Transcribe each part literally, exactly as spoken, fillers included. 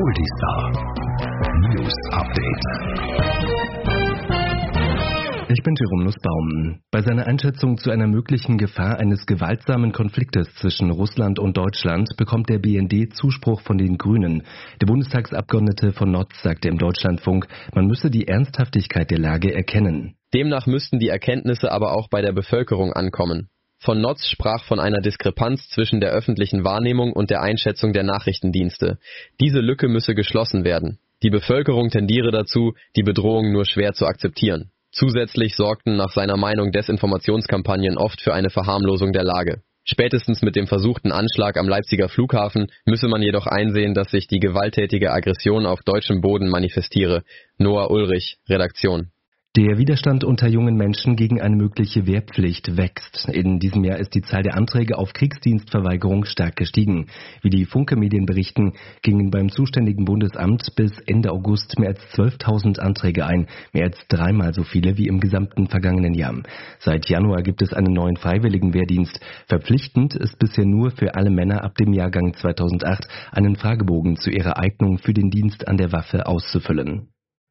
Oldie-Star News Update. Ich bin Jerome Nussbaum. Bei seiner Einschätzung zu einer möglichen Gefahr eines gewaltsamen Konfliktes zwischen Russland und Deutschland bekommt der B N D Zuspruch von den Grünen. Der Bundestagsabgeordnete von Notz sagte im Deutschlandfunk, man müsse die Ernsthaftigkeit der Lage erkennen. Demnach müssten die Erkenntnisse aber auch bei der Bevölkerung ankommen. Von Notz sprach von einer Diskrepanz zwischen der öffentlichen Wahrnehmung und der Einschätzung der Nachrichtendienste. Diese Lücke müsse geschlossen werden. Die Bevölkerung tendiere dazu, die Bedrohung nur schwer zu akzeptieren. Zusätzlich sorgten nach seiner Meinung Desinformationskampagnen oft für eine Verharmlosung der Lage. Spätestens mit dem versuchten Anschlag am Leipziger Flughafen müsse man jedoch einsehen, dass sich die gewalttätige Aggression auf deutschem Boden manifestiere. Noah Ulrich, Redaktion. Der Widerstand unter jungen Menschen gegen eine mögliche Wehrpflicht wächst. In diesem Jahr ist die Zahl der Anträge auf Kriegsdienstverweigerung stark gestiegen. Wie die Funke-Medien berichten, gingen beim zuständigen Bundesamt bis Ende August mehr als zwölftausend Anträge ein, mehr als dreimal so viele wie im gesamten vergangenen Jahr. Seit Januar gibt es einen neuen freiwilligen Wehrdienst. Verpflichtend ist bisher nur für alle Männer ab dem Jahrgang zweitausendacht, einen Fragebogen zu ihrer Eignung für den Dienst an der Waffe auszufüllen.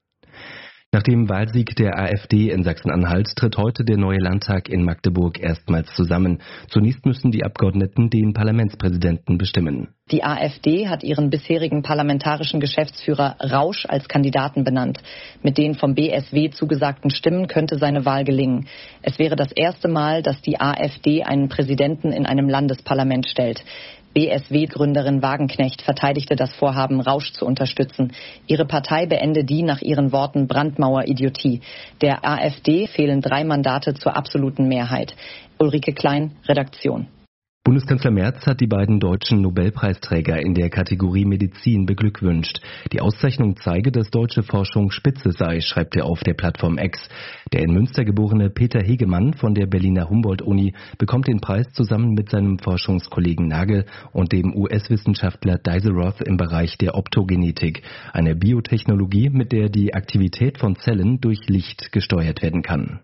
Nach dem Wahlsieg der AfD in Sachsen-Anhalt tritt heute der neue Landtag in Magdeburg erstmals zusammen. Zunächst müssen die Abgeordneten den Parlamentspräsidenten bestimmen. Die AfD hat ihren bisherigen parlamentarischen Geschäftsführer Rausch als Kandidaten benannt. Mit den vom B S W zugesagten Stimmen könnte seine Wahl gelingen. Es wäre das erste Mal, dass die AfD einen Präsidenten in einem Landesparlament stellt. B S W-Gründerin Wagenknecht verteidigte das Vorhaben, Rausch zu unterstützen. Ihre Partei beende die nach ihren Worten Brandmauer-Idiotie. Der AfD fehlen drei Mandate zur absoluten Mehrheit. Ulrike Klein, Redaktion. Bundeskanzler Merz hat die beiden deutschen Nobelpreisträger in der Kategorie Medizin beglückwünscht. Die Auszeichnung zeige, dass deutsche Forschung Spitze sei, schreibt er auf der Plattform X. Der in Münster geborene Peter Hegemann von der Berliner Humboldt-Uni bekommt den Preis zusammen mit seinem Forschungskollegen Nagel und dem U S-Wissenschaftler Deiseroth im Bereich der Optogenetik, eine Biotechnologie, mit der die Aktivität von Zellen durch Licht gesteuert werden kann.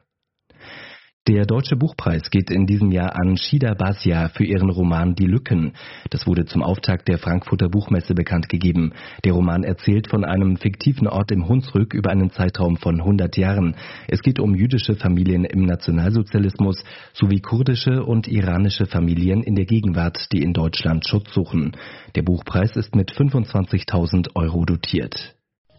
Der Deutsche Buchpreis geht in diesem Jahr an Shida Basia für ihren Roman Die Lücken. Das wurde zum Auftakt der Frankfurter Buchmesse bekannt gegeben. Der Roman erzählt von einem fiktiven Ort im Hunsrück über einen Zeitraum von hundert Jahren. Es geht um jüdische Familien im Nationalsozialismus sowie kurdische und iranische Familien in der Gegenwart, die in Deutschland Schutz suchen. Der Buchpreis ist mit fünfundzwanzigtausend Euro dotiert.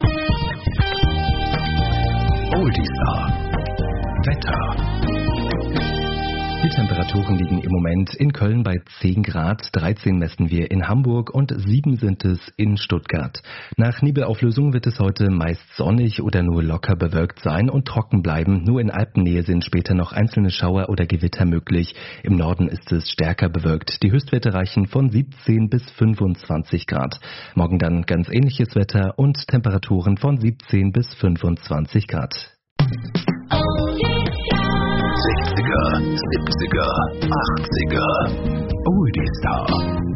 Oldie-Star Wetter. Die Temperaturen liegen im Moment in Köln bei zehn Grad, dreizehn messen wir in Hamburg und sieben sind es in Stuttgart. Nach Nebelauflösung wird es heute meist sonnig oder nur locker bewölkt sein und trocken bleiben. Nur in Alpennähe sind später noch einzelne Schauer oder Gewitter möglich. Im Norden ist es stärker bewölkt. Die Höchstwerte reichen von siebzehn bis fünfundzwanzig Grad. Morgen dann ganz ähnliches Wetter und Temperaturen von siebzehn bis fünfundzwanzig Grad. sechziger, siebziger, achtziger. Oldie-Star.